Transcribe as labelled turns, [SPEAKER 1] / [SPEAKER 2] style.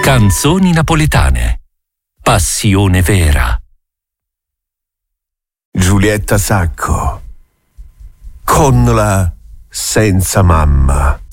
[SPEAKER 1] Canzoni napoletane. Passione vera.
[SPEAKER 2] Giulietta Sacco. Con la senza mamma.